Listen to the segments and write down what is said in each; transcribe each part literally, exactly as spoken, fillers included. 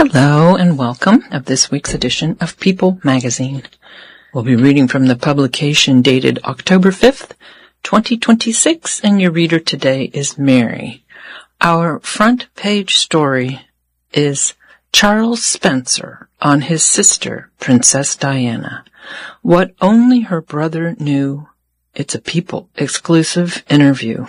Hello and welcome of this week's edition of People Magazine. We'll be reading from the publication dated October fifth, twenty twenty-six, and your reader today is Mary. Our front page story is Charles Spencer on his sister, Princess Diana. What only her brother knew. It's a People exclusive interview.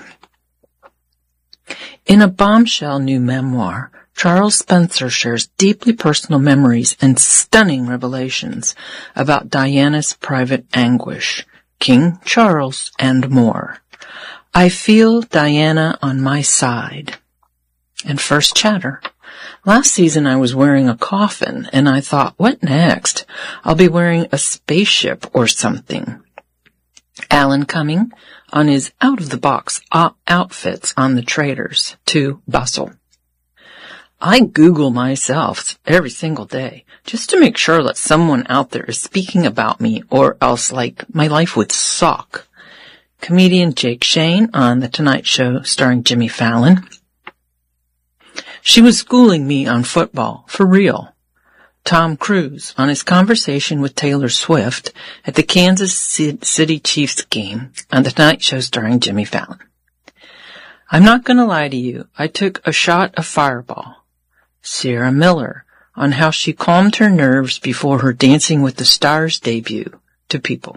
In a bombshell new memoir, Charles Spencer shares deeply personal memories and stunning revelations about Diana's private anguish, King Charles, and more. I feel Diana on my side. And first chatter. Last season I was wearing a coffin, and I thought, what next? I'll be wearing a spaceship or something. Alan Cumming on his out-of-the-box outfits on the traders to bustle. I Google myself every single day just to make sure that someone out there is speaking about me, or else, like, my life would suck. Comedian Jake Shane on The Tonight Show starring Jimmy Fallon. She was schooling me on football, for real. Tom Cruise on his conversation with Taylor Swift at the Kansas City Chiefs game on The Tonight Show starring Jimmy Fallon. I'm not going to lie to you, I took a shot of Fireball. Sierra Miller on how she calmed her nerves before her Dancing with the Stars debut to People.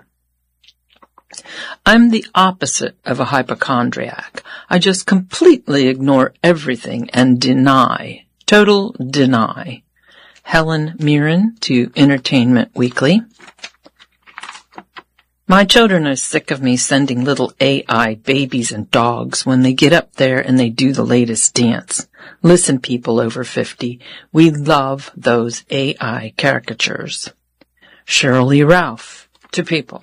I'm the opposite of a hypochondriac. I just completely ignore everything and deny. Total deny. Helen Mirren to Entertainment Weekly. My children are sick of me sending little A I babies and dogs when they get up there and they do the latest dance. Listen, people over fifty, we love those A I caricatures. Cheryl Lee Ralph to People.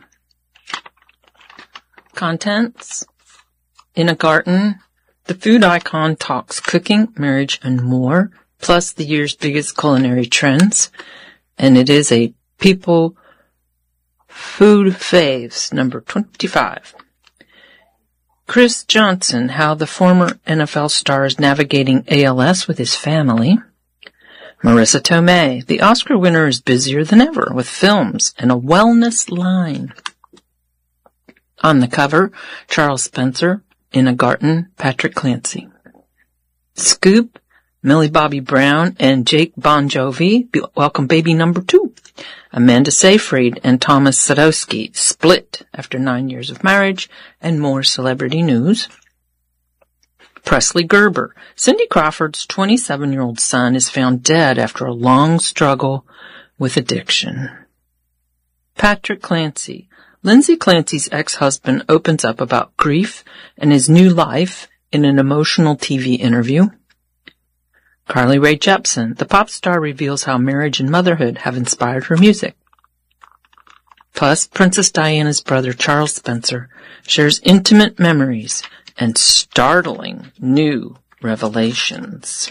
Contents. In a Garden, the food icon talks cooking, marriage, and more, plus the year's biggest culinary trends. And it is a People Food Faves, number twenty-five. Chris Johnson, how the former N F L star is navigating A L S with his family. Marissa Tomei, the Oscar winner is busier than ever with films and a wellness line. On the cover, Charles Spencer, In a Garden, Patrick Clancy. Scoop, Millie Bobby Brown and Jake Bon Jovi welcome baby number two. Amanda Seyfried and Thomas Sadowski split after nine years of marriage, and more celebrity news. Presley Gerber, Cindy Crawford's twenty-seven-year-old son is found dead after a long struggle with addiction. Patrick Clancy, Lindsay Clancy's ex-husband opens up about grief and his new life in an emotional T V interview. Carly Rae Jepsen, the pop star, reveals how marriage and motherhood have inspired her music. Plus, Princess Diana's brother Charles Spencer shares intimate memories and startling new revelations.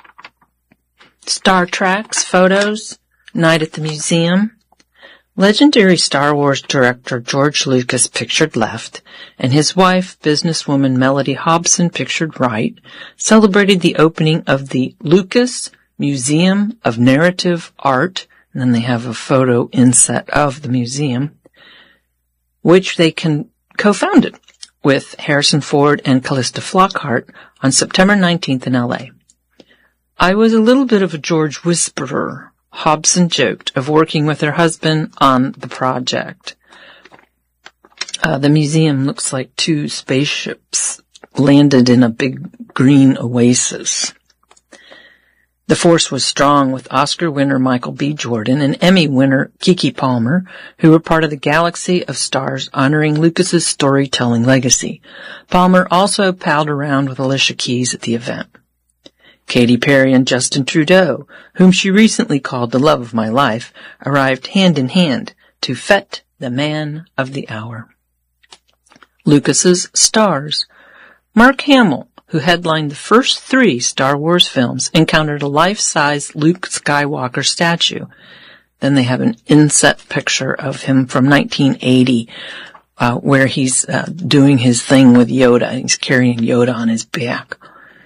Star Treks photos, night at the museum. Legendary Star Wars director George Lucas pictured left, and his wife, businesswoman Melody Hobson, pictured right, celebrated the opening of the Lucas Museum of Narrative Art, and then they have a photo inset of the museum, which they can co-founded with Harrison Ford and Callista Flockhart on September nineteenth in L A. I was a little bit of a George whisperer, Hobson joked, of working with her husband on the project. Uh, the museum looks like two spaceships landed in a big green oasis. The force was strong, with Oscar winner Michael B. Jordan and Emmy winner Keke Palmer, who were part of the galaxy of stars honoring Lucas's storytelling legacy. Palmer also palled around with Alicia Keys at the event. Katy Perry and Justin Trudeau, whom she recently called the love of my life, arrived hand in hand to fete the man of the hour. Lucas's stars. Mark Hamill, who headlined the first three Star Wars films, encountered a life-size Luke Skywalker statue. Then they have an inset picture of him from nineteen eighty, uh, where he's uh, doing his thing with Yoda. He's carrying Yoda on his back.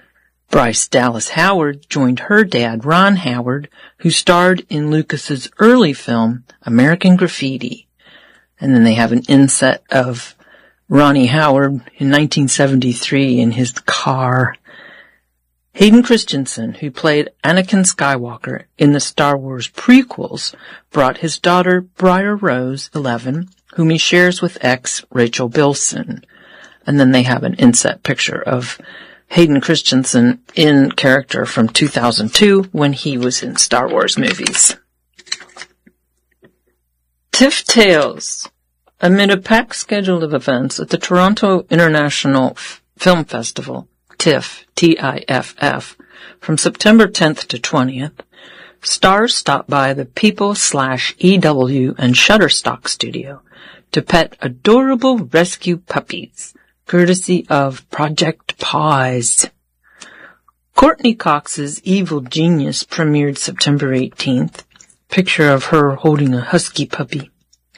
Bryce Dallas Howard joined her dad, Ron Howard, who starred in Lucas's early film, American Graffiti. And then they have an inset of Ronnie Howard in nineteen seventy-three in his car. Hayden Christensen, who played Anakin Skywalker in the Star Wars prequels, brought his daughter, Briar Rose, eleven, whom he shares with ex Rachel Bilson. And then they have an inset picture of Hayden Christensen in character from two thousand two when he was in Star Wars movies. TIFF Tales. Amid a packed schedule of events at the Toronto International F- Film Festival, TIFF, T I F F, from September tenth to twentieth, stars stopped by the People slash E W and Shutterstock studio to pet adorable rescue puppies, courtesy of Project Paws. Courtney Cox's Evil Genius premiered September eighteenth, picture of her holding a husky puppy.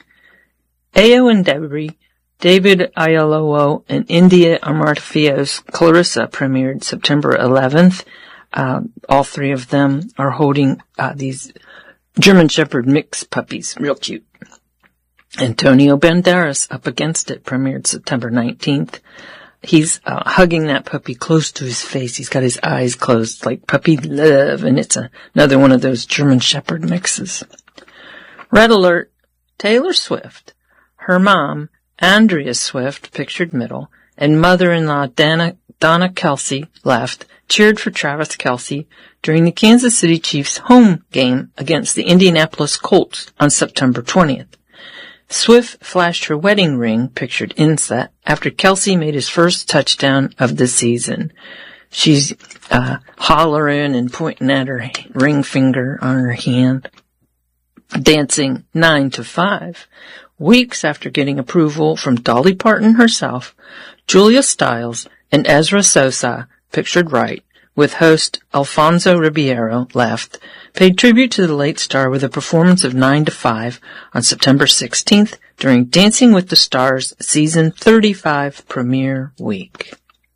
Ayo and Debris, David Oyelowo, and India Amartafio's Clarissa premiered September eleventh. Uh, all three of them are holding uh, these German Shepherd mix puppies, real cute. Antonio Banderas, Up Against It, premiered September nineteenth. He's uh, hugging that puppy close to his face. He's got his eyes closed like puppy love, and it's a, another one of those German Shepherd mixes. Red Alert, Taylor Swift. Her mom, Andrea Swift, pictured middle, and mother-in-law Dana, Donna Kelce, left, cheered for Travis Kelce during the Kansas City Chiefs home game against the Indianapolis Colts on September twentieth. Swift flashed her wedding ring, pictured inset, after Kelce made his first touchdown of the season. She's uh hollering and pointing at her ring finger on her hand, dancing nine to five. Weeks after getting approval from Dolly Parton herself, Julia Stiles and Ezra Sosa, pictured right, with host Alfonso Ribeiro, left, paid tribute to the late star with a performance of nine to five on September sixteenth during Dancing with the Stars season thirty-five premiere week.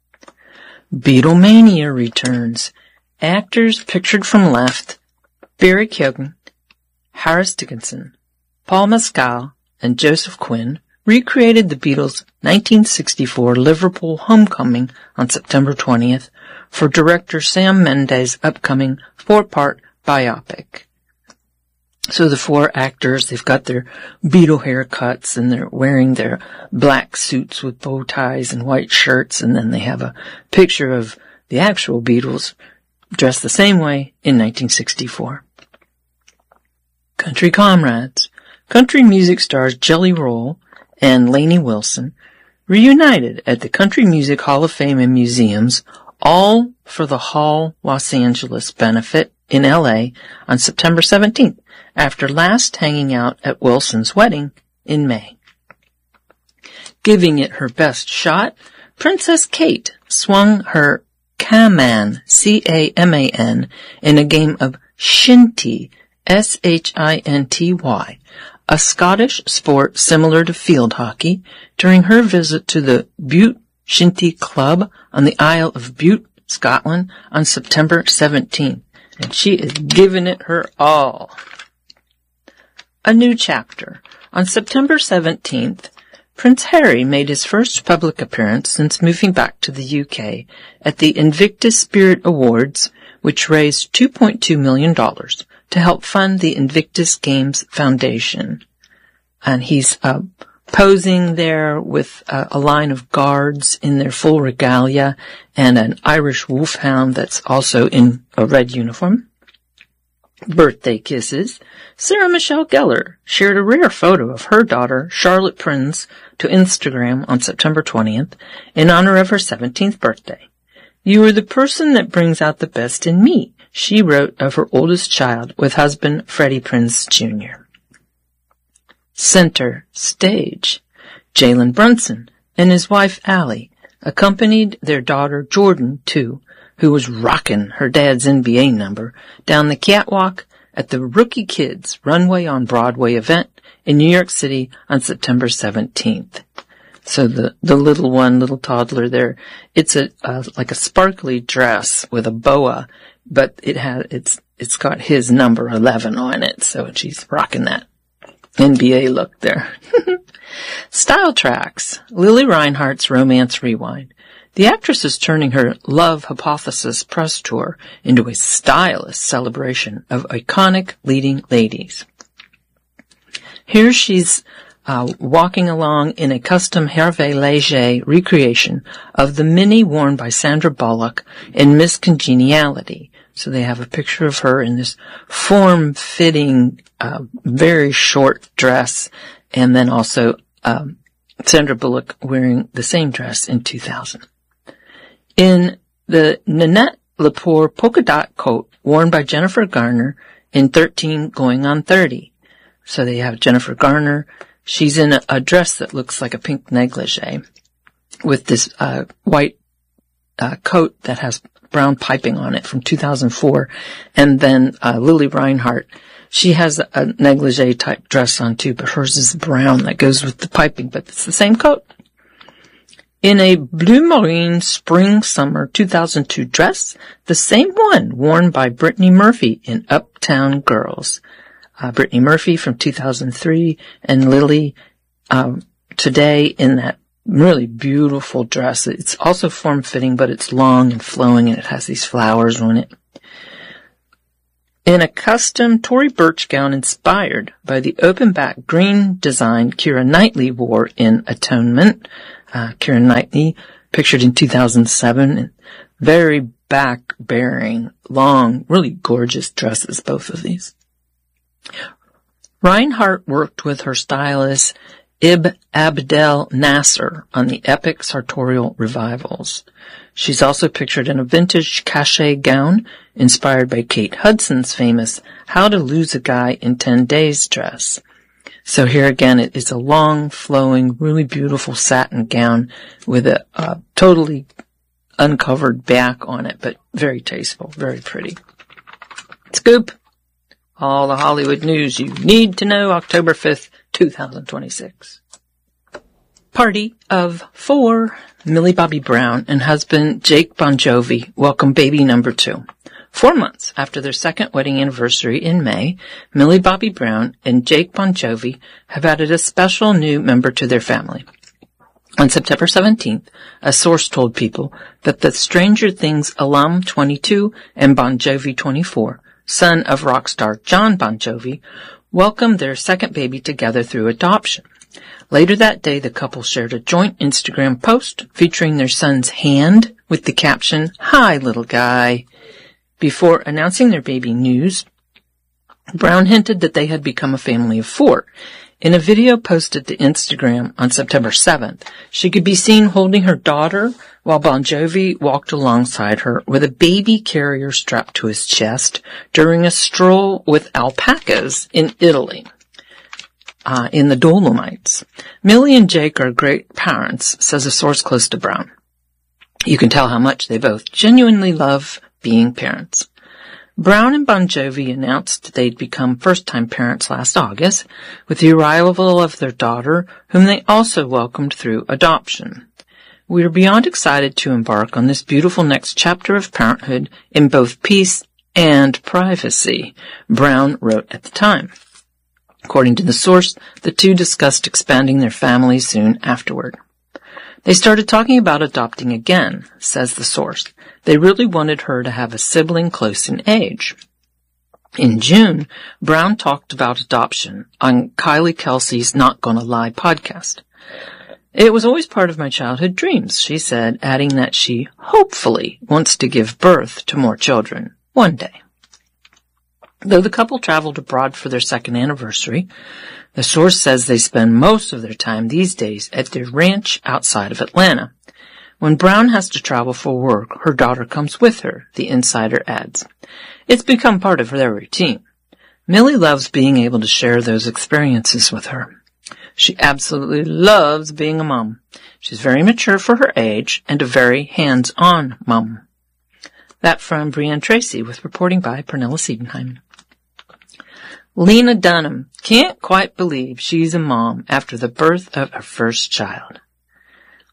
Beatlemania returns. Actors pictured from left, Barry Keoghan, Harris Dickinson, Paul Mescal, and Joseph Quinn recreated the Beatles' nineteen sixty-four Liverpool homecoming on September twentieth for director Sam Mendes' upcoming four-part biopic. So the four actors, they've got their Beatle haircuts and they're wearing their black suits with bow ties and white shirts, and then they have a picture of the actual Beatles dressed the same way in nineteen sixty-four. Country Comrades. Country music stars Jelly Roll and Lainey Wilson reunited at the Country Music Hall of Fame and Museums, all for the Hall Los Angeles benefit in L A on September seventeenth, after last hanging out at Wilson's wedding in May. Giving it her best shot, Princess Kate swung her Caman, C A M A N, in a game of Shinty, S H I N T Y, a Scottish sport similar to field hockey, during her visit to the Bute Shinty Club on the Isle of Bute, Scotland, on September seventeenth. And she is giving it her all. A new chapter. On September seventeenth, Prince Harry made his first public appearance since moving back to the U K at the Invictus Spirit Awards, which raised two point two million dollars to help fund the Invictus Games Foundation. And he's uh, posing there with uh, a line of guards in their full regalia and an Irish wolfhound that's also in a red uniform. Birthday kisses. Sarah Michelle Gellar shared a rare photo of her daughter, Charlotte Prinz, to Instagram on September twentieth in honor of her seventeenth birthday. "You are the person that brings out the best in me," she wrote of her oldest child with husband Freddie Prinze Junior Center stage. Jalen Brunson and his wife Allie accompanied their daughter Jordan, too, who was rocking her dad's N B A number, down the catwalk at the Rookie Kids Runway on Broadway event in New York City on September seventeenth. So the, the little one, little toddler there, it's a, uh, like a sparkly dress with a boa, but it has, it's, it's got his number eleven on it. So she's rocking that N B A look there. Style tracks. Lili Reinhart's Romance Rewind. The actress is turning her Love Hypothesis press tour into a stylish celebration of iconic leading ladies. Here she's uh, walking along in a custom Hervé Léger recreation of the mini worn by Sandra Bullock in Miss Congeniality. So they have a picture of her in this form-fitting, uh, very short dress, and then also um, Sandra Bullock wearing the same dress in two thousand. In the Nanette Lepore polka dot coat worn by Jennifer Garner in thirteen going on thirty. So they have Jennifer Garner. She's in a, a dress that looks like a pink negligee with this uh, white uh, coat that has brown piping on it from two thousand four. And then uh, Lili Reinhart, she has a negligee type dress on too, but hers is brown that goes with the piping, but it's the same coat. In a blue marine spring summer two thousand two dress, the same one worn by Brittany Murphy in Uptown Girls. Uh, Brittany Murphy from two thousand three and Lili, um, today in that really beautiful dress. It's also form-fitting, but it's long and flowing and it has these flowers on it. In a custom Tory Burch gown inspired by the open-back green design Keira Knightley wore in Atonement. Uh, Keira Knightley, pictured in two thousand seven, very back-bearing, long, really gorgeous dresses, both of these. Reinhart worked with her stylist Ibn Abdel Nasser on the epic sartorial revivals. She's also pictured in a vintage cachet gown inspired by Kate Hudson's famous How to Lose a Guy in ten days dress. So here again, it is a long, flowing, really beautiful satin gown with a, a totally uncovered back on it, but very tasteful, very pretty. Scoop! All the Hollywood news you need to know, October fifth, twenty twenty-six. Party of four. Millie Bobby Brown and husband Jake Bon Jovi welcome baby number two. Four months after their second wedding anniversary in May, Millie Bobby Brown and Jake Bon Jovi have added a special new member to their family. On September seventeenth, a source told People that the Stranger Things alum twenty-two and Bon Jovi twenty-four, son of rock star John Bon Jovi, welcomed their second baby together through adoption. Later that day, the couple shared a joint Instagram post featuring their son's hand with the caption, "Hi, little guy." Before announcing their baby news, Brown hinted that they had become a family of four. In a video posted to Instagram on September seventh, she could be seen holding her daughter while Bon Jovi walked alongside her with a baby carrier strapped to his chest during a stroll with alpacas in Italy, uh, in the Dolomites. Millie and Jake are great parents, says a source close to Brown. You can tell how much they both genuinely love being parents. Brown and Bon Jovi announced they'd become first-time parents last August with the arrival of their daughter, whom they also welcomed through adoption. We are beyond excited to embark on this beautiful next chapter of parenthood in both peace and privacy, Brown wrote at the time. According to the source, the two discussed expanding their family soon afterward. They started talking about adopting again, says the source. They really wanted her to have a sibling close in age. In June, Brown talked about adoption on Kylie Kelsey's Not Gonna Lie podcast. It was always part of my childhood dreams, she said, adding that she hopefully wants to give birth to more children one day. Though the couple traveled abroad for their second anniversary, the source says they spend most of their time these days at their ranch outside of Atlanta. When Brown has to travel for work, her daughter comes with her, the insider adds. It's become part of their routine. Millie loves being able to share those experiences with her. She absolutely loves being a mom. She's very mature for her age and a very hands-on mom. That from Brianne Tracy with reporting by Pernilla Siebenheim. Lena Dunham can't quite believe she's a mom after the birth of her first child.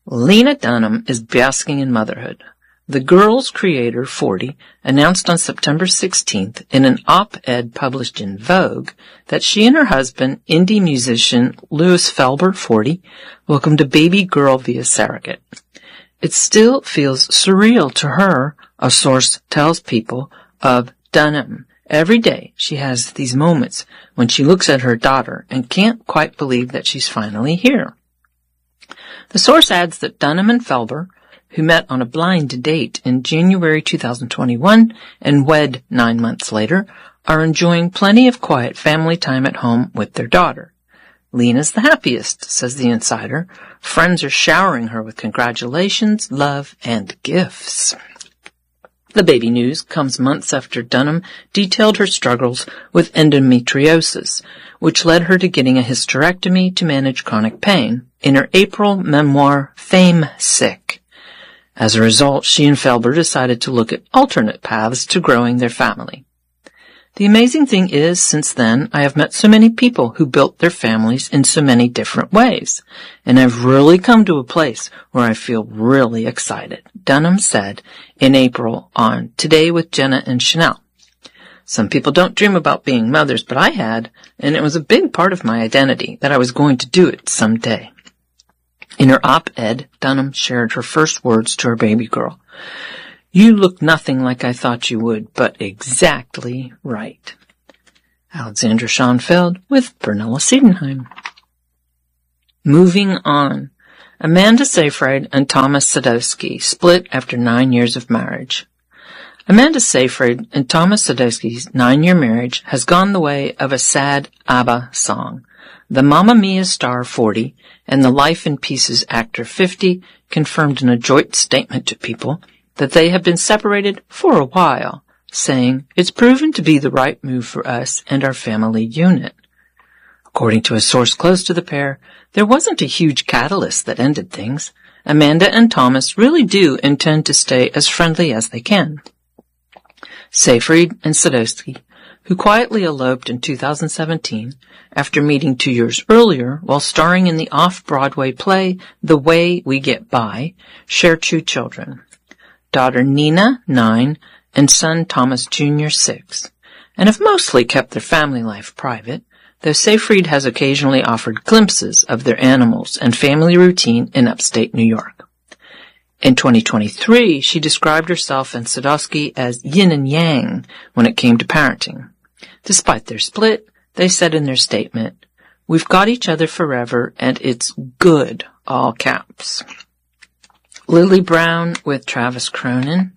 Lena Dunham is basking in motherhood. The Girl's creator, forty, announced on September sixteenth in an op-ed published in Vogue that she and her husband, indie musician Louis Felber, forty, welcomed a baby girl via surrogate. It still feels surreal to her, a source tells People, of Dunham. Every day she has these moments when she looks at her daughter and can't quite believe that she's finally here. The source adds that Dunham and Felber, who met on a blind date in January two thousand twenty-one and wed nine months later, are enjoying plenty of quiet family time at home with their daughter. Lena's the happiest, says the insider. Friends are showering her with congratulations, love, and gifts. The baby news comes months after Dunham detailed her struggles with endometriosis, which led her to getting a hysterectomy to manage chronic pain, in her April memoir, Fame Sick. As a result, she and Felber decided to look at alternate paths to growing their family. The amazing thing is, since then, I have met so many people who built their families in so many different ways, and I've really come to a place where I feel really excited, Dunham said in April on Today with Jenna and Chanel. Some people don't dream about being mothers, but I had, and it was a big part of my identity that I was going to do it someday. In her op-ed, Dunham shared her first words to her baby girl. You look nothing like I thought you would, but exactly right. Alexandra Schoenfeld with Bernella Siedenheim. Moving on. Amanda Seyfried and Thomas Sadowski split after nine years of marriage. Amanda Seyfried and Thomas Sadowski's nine-year marriage has gone the way of a sad ABBA song. The Mamma Mia star, forty, and the Life in Pieces actor, fifty, confirmed in a joint statement to People that they have been separated for a while, saying, it's proven to be the right move for us and our family unit. According to a source close to the pair, there wasn't a huge catalyst that ended things. Amanda and Thomas really do intend to stay as friendly as they can. Seyfried and Sadowski, who quietly eloped in two thousand seventeen after meeting two years earlier while starring in the off-Broadway play The Way We Get By, share two children. Daughter Nina, nine, and son Thomas Junior, six, and have mostly kept their family life private, though Seyfried has occasionally offered glimpses of their animals and family routine in upstate New York. In twenty twenty-three, she described herself and Sadowski as yin and yang when it came to parenting. Despite their split, they said in their statement, we've got each other forever and it's good, all caps. Lily Brown with Travis Cronin.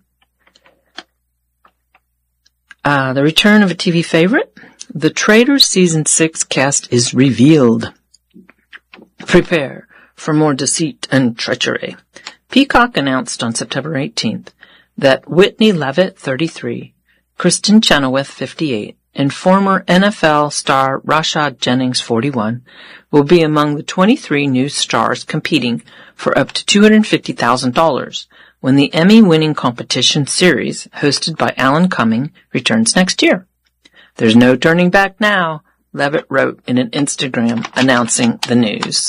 Uh, the return of a T V favorite. The Traitors Season six cast is revealed. Prepare for more deceit and treachery. Peacock announced on September eighteenth that Whitney Levitt, thirty-three, Kristen Chenoweth, fifty-eight, and former N F L star Rashad Jennings, forty-one, will be among the twenty-three new stars competing for up to two hundred fifty thousand dollars when the Emmy-winning competition series, hosted by Alan Cumming, returns next year. There's no turning back now, Levitt wrote in an Instagram announcing the news.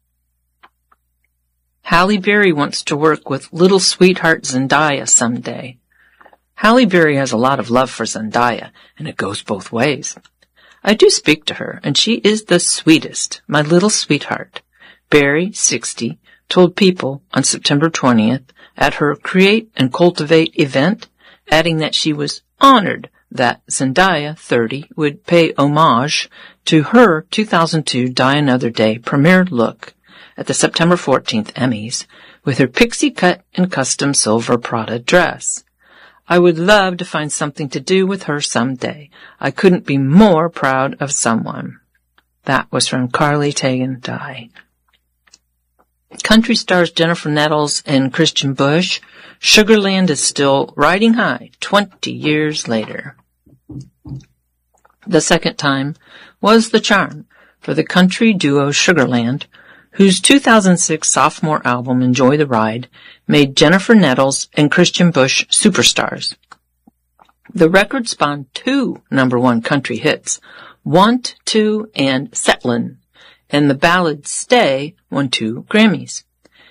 Halle Berry wants to work with little sweetheart Zendaya someday. Halle Berry has a lot of love for Zendaya, and it goes both ways. I do speak to her, and she is the sweetest, my little sweetheart. Berry, sixty, told People on September twentieth at her Create and Cultivate event, adding that she was honored that Zendaya, thirty, would pay homage to her two thousand two Die Another Day premiere look at the September fourteenth Emmys with her pixie cut and custom silver Prada dress. I would love to find something to do with her someday. I couldn't be more proud of someone. That was from Carly Tegan Dye. Country stars Jennifer Nettles and Christian Bush. Sugarland is still riding high twenty years later. The second time was the charm for the country duo Sugarland, whose two thousand six sophomore album Enjoy the Ride made Jennifer Nettles and Christian Bush superstars. The record spawned two number one country hits, Want To and Settlin', and the ballad Stay won two Grammys.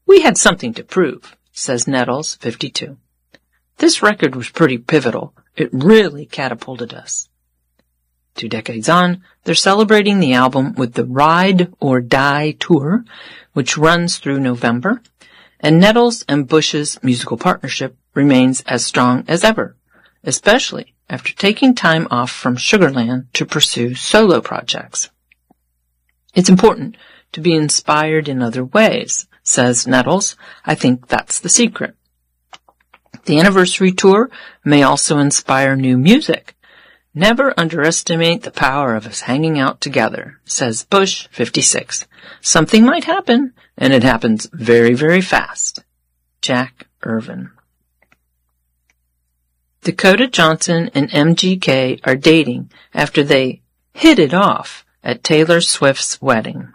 We had something to prove, says Nettles, fifty-two. This record was pretty pivotal. It really catapulted us. Two decades on, they're celebrating the album with the Ride or Die tour, which runs through November, and Nettles and Bush's musical partnership remains as strong as ever, especially after taking time off from Sugarland to pursue solo projects. It's important to be inspired in other ways, says Nettles. I think that's the secret. The anniversary tour may also inspire new music. Never underestimate the power of us hanging out together, says Bush, fifty-six. Something might happen, and it happens very, very fast. Jack Irvin. Dakota Johnson and M G K are dating after they hit it off at Taylor Swift's wedding.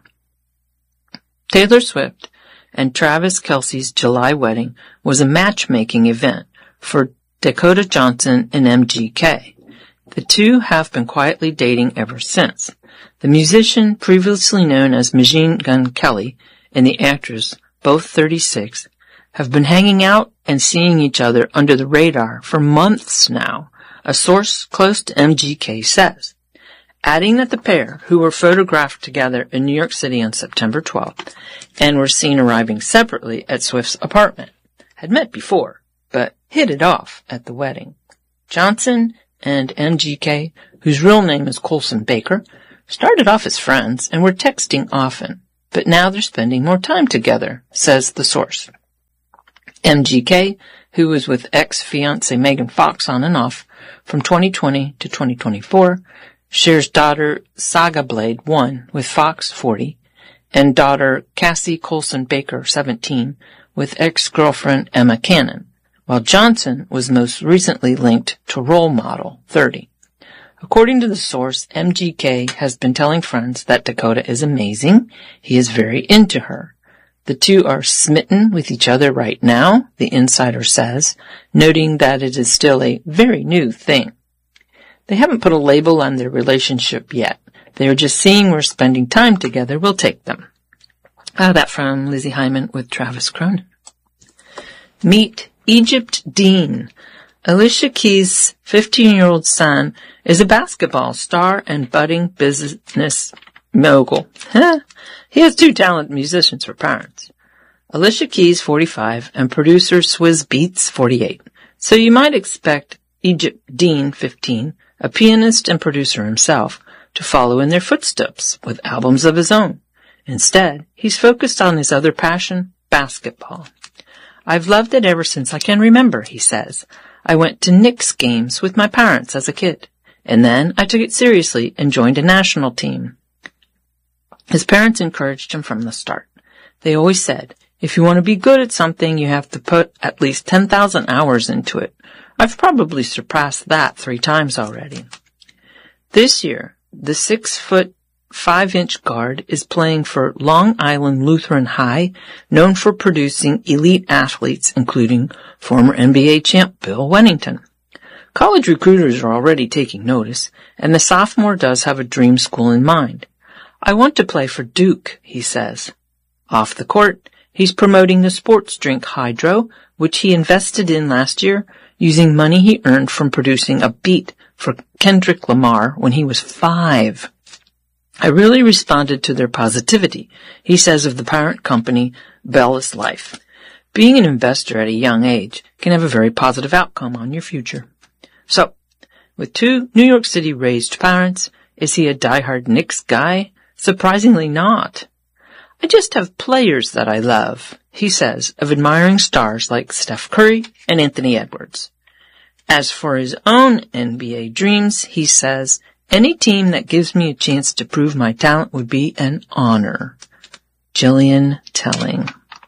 Taylor Swift and Travis Kelce's July wedding was a matchmaking event for Dakota Johnson and M G K. The two have been quietly dating ever since. The musician, previously known as Machine Gun Kelly, and the actress, both thirty-six, have been hanging out and seeing each other under the radar for months now, a source close to M G K says, adding that the pair, who were photographed together in New York City on September twelfth and were seen arriving separately at Swift's apartment, had met before, but hit it off at the wedding. Johnson and M G K, whose real name is Colson Baker, started off as friends and were texting often, but now they're spending more time together, says the source. M G K, who was with ex-fiancée Megan Fox on and off from twenty twenty to twenty twenty-four, shares daughter Saga Blade one with Fox, forty, and daughter Cassie Colson Baker, seventeen, with ex-girlfriend Emma Cannon, while Johnson was most recently linked to Role Model, thirty. According to the source, M G K has been telling friends that Dakota is amazing. He is very into her. The two are smitten with each other right now, the insider says, noting that it is still a very new thing. They haven't put a label on their relationship yet. They are just seeing where spending time together will take them. Ah, that from Lizzie Hyman with Travis Cronin. Meet Egypt Dean. Alicia Keys' fifteen-year-old son is a basketball star and budding business mogul. He has two talented musicians for parents. Alicia Keys, forty-five, and producer Swizz Beatz, forty-eight. So you might expect Egypt Dean, fifteen, a pianist and producer himself, to follow in their footsteps with albums of his own. Instead, he's focused on his other passion, basketball. I've loved it ever since I can remember, he says. I went to Knicks games with my parents as a kid, and then I took it seriously and joined a national team. His parents encouraged him from the start. They always said, if you want to be good at something, you have to put at least ten thousand hours into it. I've probably surpassed that three times already. This year, the six-foot, five-inch guard is playing for Long Island Lutheran High, known for producing elite athletes, including former N B A champ Bill Wennington. College recruiters are already taking notice, and the sophomore does have a dream school in mind. I want to play for Duke, he says. Off the court, he's promoting the sports drink Hydro, which he invested in last year, using money he earned from producing a beat for Kendrick Lamar when he was five. I really responded to their positivity, he says of the parent company, Bellis Life. Being an investor at a young age can have a very positive outcome on your future. So, with two New York City-raised parents, is he a diehard Knicks guy? Surprisingly not. I just have players that I love, he says, of admiring stars like Steph Curry and Anthony Edwards. As for his own N B A dreams, he says, any team that gives me a chance to prove my talent would be an honor. Jillian Telling.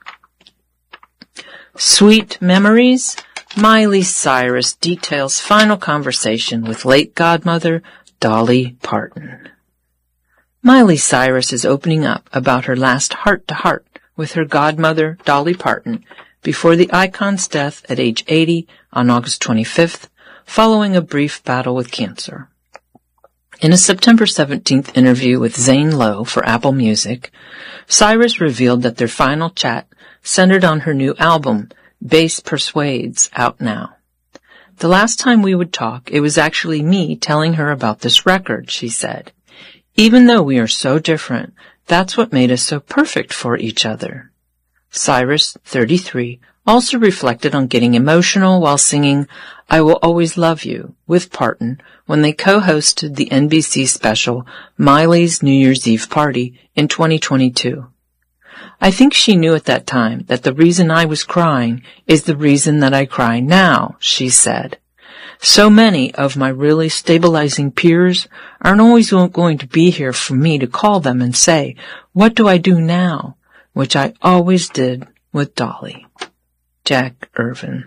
Sweet Memories. Miley Cyrus details final conversation with late godmother Dolly Parton. Miley Cyrus is opening up about her last heart-to-heart with her godmother, Dolly Parton, before the icon's death at age eighty on August twenty-fifth, following a brief battle with cancer. In a September seventeenth interview with Zane Lowe for Apple Music, Cyrus revealed that their final chat centered on her new album, Bass Persuades, out now. The last time we would talk, it was actually me telling her about this record, she said. Even though we are so different, that's what made us so perfect for each other. Cyrus, thirty-three, also reflected on getting emotional while singing I Will Always Love You with Parton when they co-hosted the N B C special Miley's New Year's Eve Party in twenty twenty-two. I think she knew at that time that the reason I was crying is the reason that I cry now, she said. So many of my really stabilizing peers aren't always going to be here for me to call them and say, what do I do now? Which I always did with Dolly. Jack Irvin.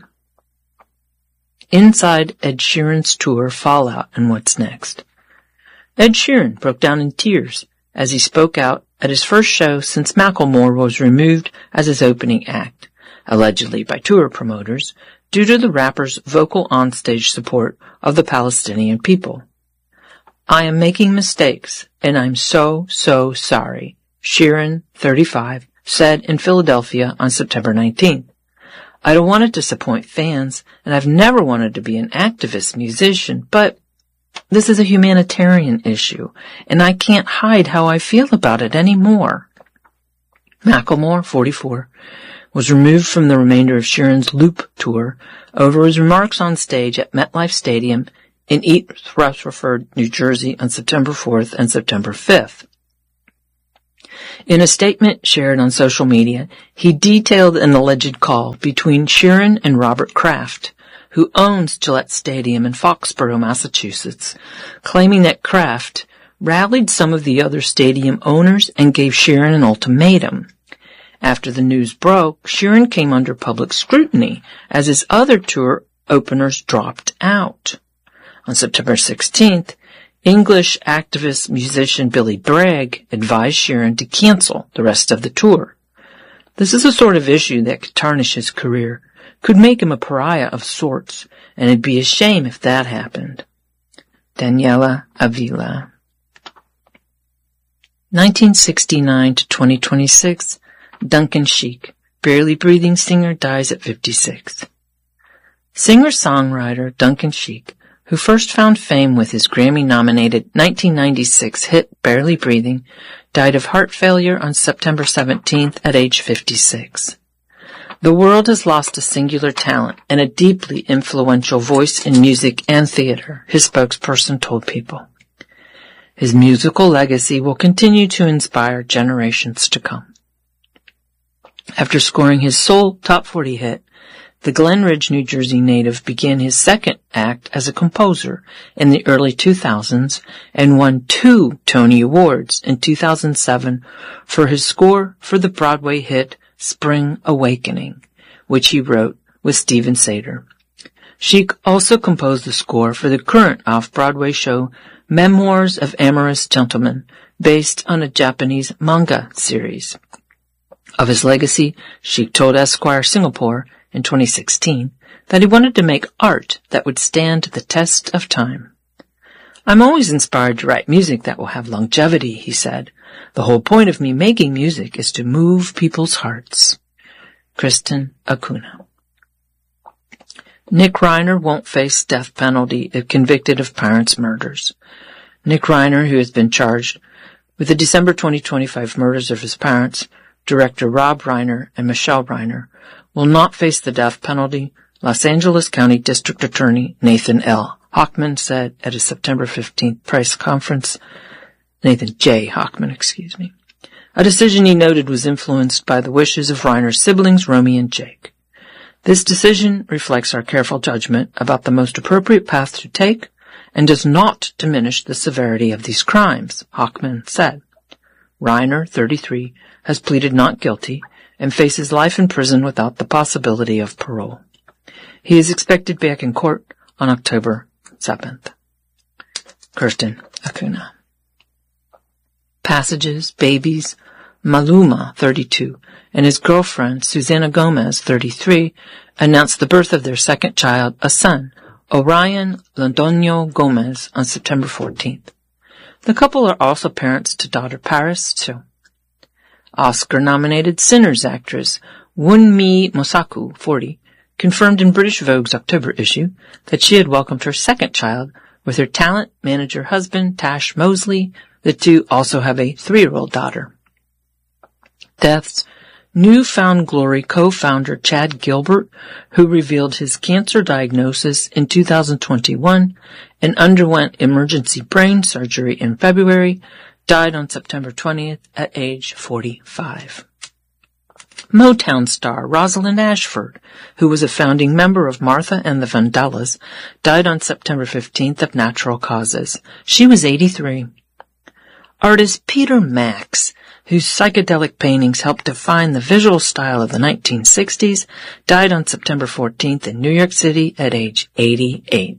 Inside Ed Sheeran's tour fallout and what's next. Ed Sheeran broke down in tears as he spoke out at his first show since Macklemore was removed as his opening act, allegedly by tour promoters, due to the rapper's vocal onstage support of the Palestinian people. I am making mistakes, and I'm so, so sorry, Sheeran, thirty-five, said in Philadelphia on September nineteenth. I don't want to disappoint fans, and I've never wanted to be an activist musician, but this is a humanitarian issue, and I can't hide how I feel about it anymore. Macklemore, forty-four, was removed from the remainder of Sheeran's Loop tour over his remarks on stage at MetLife Stadium in East Rutherford, New Jersey on September fourth and September fifth. In a statement shared on social media, he detailed an alleged call between Sheeran and Robert Kraft, who owns Gillette Stadium in Foxborough, Massachusetts, claiming that Kraft rallied some of the other stadium owners and gave Sheeran an ultimatum. After the news broke, Sheeran came under public scrutiny as his other tour openers dropped out. On September sixteenth, English activist musician Billy Bragg advised Sheeran to cancel the rest of the tour. This is a sort of issue that could tarnish his career, could make him a pariah of sorts, and it'd be a shame if that happened. Daniela Avila. nineteen sixty-nine to twenty twenty-six, Duncan Sheik, barely breathing singer, dies at fifty-six. Singer-songwriter Duncan Sheik, who first found fame with his Grammy-nominated nineteen ninety-six hit Barely Breathing, died of heart failure on September seventeenth at age fifty-six. The world has lost a singular talent and a deeply influential voice in music and theater, his spokesperson told People. His musical legacy will continue to inspire generations to come. After scoring his sole top forty hit, the Glen Ridge, New Jersey native began his second act as a composer in the early two thousands and won two Tony Awards in two thousand seven for his score for the Broadway hit Spring Awakening, which he wrote with Stephen Sater. Sheik also composed the score for the current off-Broadway show Memoirs of Amorous Gentlemen, based on a Japanese manga series. Of his legacy, Sheik told Esquire Singapore in twenty sixteen that he wanted to make art that would stand the test of time. I'm always inspired to write music that will have longevity, he said. The whole point of me making music is to move people's hearts. Kristen Acuna. Nick Reiner won't face death penalty if convicted of parents' murders. Nick Reiner, who has been charged with the December twenty twenty-five murders of his parents, director Rob Reiner and Michelle Reiner, will not face the death penalty, Los Angeles County District Attorney Nathan L. Hochman said at a September fifteenth press conference. Nathan J. Hochman, excuse me. A decision he noted was influenced by the wishes of Reiner's siblings, Romy and Jake. This decision reflects our careful judgment about the most appropriate path to take and does not diminish the severity of these crimes, Hochman said. Reiner, thirty-three, has pleaded not guilty and faces life in prison without the possibility of parole. He is expected back in court on October seventh. Kirsten Acuna. Passages, Babies, Maluma, thirty-two, and his girlfriend, Susana Gomez, thirty-three, announced the birth of their second child, a son, Orion Londoño Gomez, on September fourteenth. The couple are also parents to daughter Paris, too. Oscar-nominated Sinners actress Wunmi Mosaku, forty, confirmed in British Vogue's October issue that she had welcomed her second child with her talent manager husband, Tash Mosley. The two also have a three-year-old daughter. Deaths. New Found Glory co-founder Chad Gilbert, who revealed his cancer diagnosis in two thousand twenty-one and underwent emergency brain surgery in February, died on September twentieth at age forty-five. Motown star Rosalind Ashford, who was a founding member of Martha and the Vandellas, died on September fifteenth of natural causes. She was eighty-three. Artist Peter Max, whose psychedelic paintings helped define the visual style of the nineteen sixties, died on September fourteenth in New York City at age eighty-eight.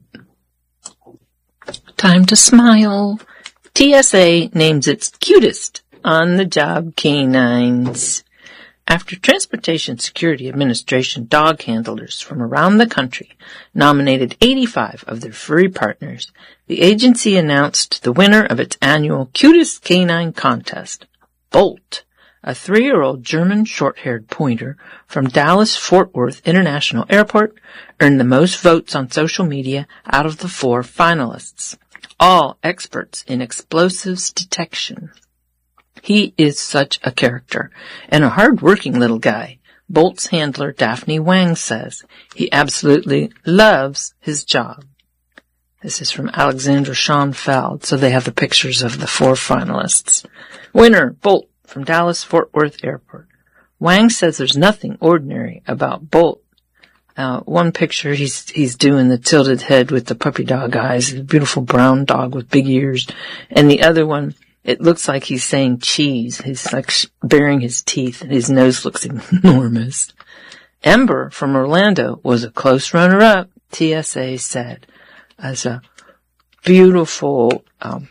Time to smile. T S A names its cutest on-the-job canines. After Transportation Security Administration dog handlers from around the country nominated eighty-five of their furry partners, the agency announced the winner of its annual Cutest Canine Contest. Bolt, a three-year-old German short-haired pointer from Dallas-Fort Worth International Airport, earned the most votes on social media out of the four finalists, all experts in explosives detection. He is such a character, and a hard-working little guy. Bolt's handler, Daphne Wang, says he absolutely loves his job. This is from Alexandra Schoenfeld, so they have the pictures of the four finalists. Winner, Bolt, from Dallas-Fort Worth Airport. Wang says there's nothing ordinary about Bolt. Uh, one picture, he's he's doing the tilted head with the puppy dog eyes, a beautiful brown dog with big ears, and the other one, it looks like he's saying cheese. He's like baring his teeth, and his nose looks enormous. Ember from Orlando was a close runner-up, T S A said, as a beautiful, um,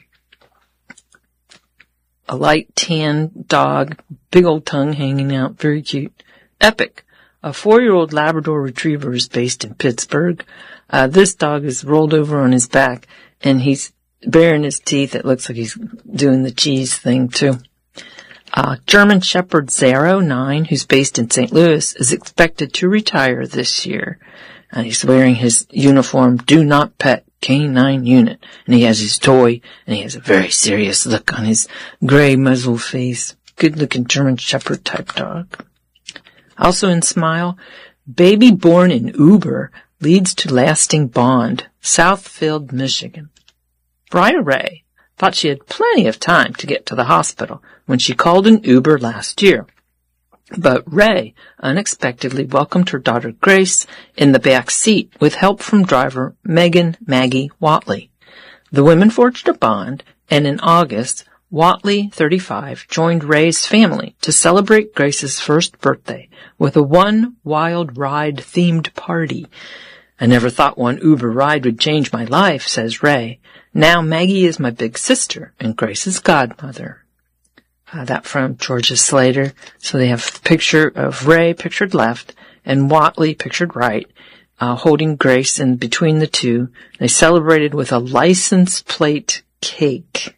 a light tan dog, big old tongue hanging out, very cute. Epic, a four-year-old Labrador Retriever, is based in Pittsburgh. Uh, this dog is rolled over on his back, and he's baring his teeth. It looks like he's doing the cheese thing, too. Uh, German Shepherd Zero, nine, who's based in Saint Louis, is expected to retire this year. And he's wearing his uniform, Do Not Pet canine unit. And he has his toy, and he has a very serious look on his gray muzzle face. Good-looking German Shepherd type dog. Also in Smile, baby born in Uber leads to lasting bond. Southfield, Michigan. Bria Ray thought she had plenty of time to get to the hospital when she called an Uber last year. But Ray unexpectedly welcomed her daughter Grace in the back seat with help from driver Megan Maggie Watley. The women forged a bond, and in August, Watley, thirty-five, joined Ray's family to celebrate Grace's first birthday with a One Wild Ride-themed party. I never thought one Uber ride would change my life, says Ray. Now Maggie is my big sister and Grace's godmother. Uh, that from Georgia Slater. So they have a picture of Ray pictured left and Watley pictured right, uh, holding Grace in between the two. They celebrated with a license plate cake.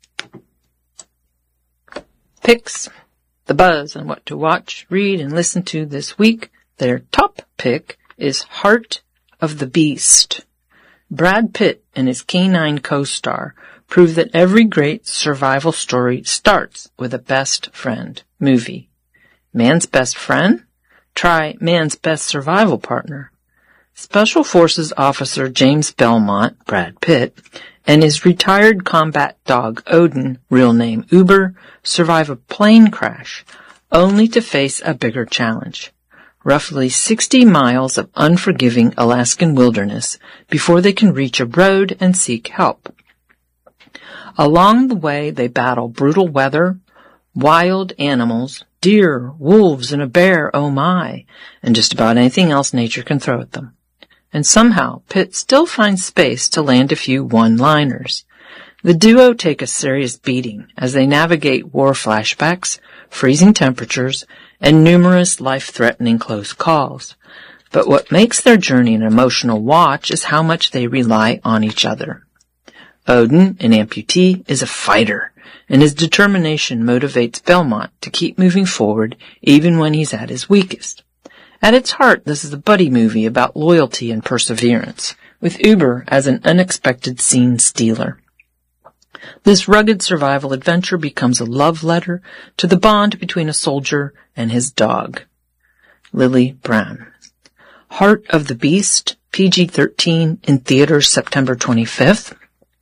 Picks. The buzz on what to watch, read, and listen to this week. Their top pick is Heart of the Beast. Brad Pitt and his canine co-star prove that every great survival story starts with a best friend movie. Man's best friend? Try Man's best survival partner. Special Forces officer James Belmont, Brad Pitt, and his retired combat dog Odin, real name Uber, survive a plane crash, only to face a bigger challenge. Roughly sixty miles of unforgiving Alaskan wilderness before they can reach a road and seek help. Along the way, they battle brutal weather, wild animals, deer, wolves, and a bear, oh my, and just about anything else nature can throw at them. And somehow, Pitt still finds space to land a few one-liners. The duo take a serious beating as they navigate war flashbacks, freezing temperatures, and numerous life-threatening close calls. But what makes their journey an emotional watch is how much they rely on each other. Odin, an amputee, is a fighter, and his determination motivates Belmont to keep moving forward even when he's at his weakest. At its heart, this is a buddy movie about loyalty and perseverance, with Uber as an unexpected scene stealer. This rugged survival adventure becomes a love letter to the bond between a soldier and his dog. Lily Brown. Heart of the Beast, P G thirteen, in theaters September twenty-fifth.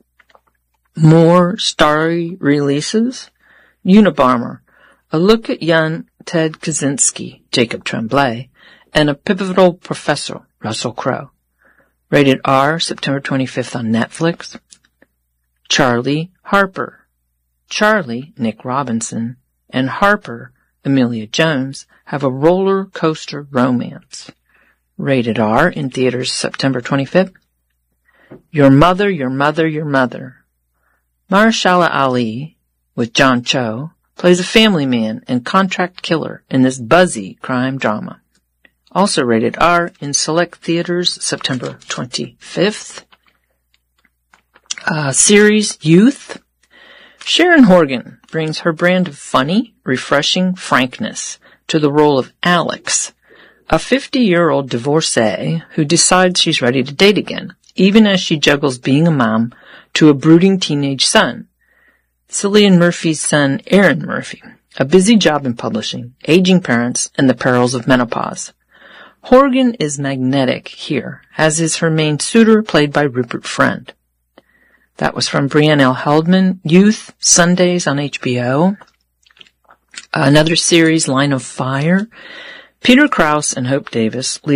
More starry releases. Unabomber, a look at young Ted Kaczynski, Jacob Tremblay, and a pivotal professor, Russell Crowe. Rated R, September twenty-fifth on Netflix. Charlie Harper. Charlie, Nick Robinson, and Harper, Amelia Jones, have a roller coaster romance. Rated R, in theaters September twenty-fifth. Your Mother, Your Mother, Your Mother. Mahershala Ali, with John Cho, plays a family man and contract killer in this buzzy crime drama. Also rated R in select theaters September twenty-fifth. Uh, series Youth. Sharon Horgan brings her brand of funny, refreshing frankness to the role of Alex, a fifty-year-old divorcee who decides she's ready to date again, even as she juggles being a mom to a brooding teenage son, Cillian Murphy's son Aaron Murphy, a busy job in publishing, aging parents, and the perils of menopause. Horgan is magnetic here, as is her main suitor, played by Rupert Friend. That was from Brianne L. Heldman. Youth, Sundays on H B O. Another series, Line of Fire. Peter Krause and Hope Davis lead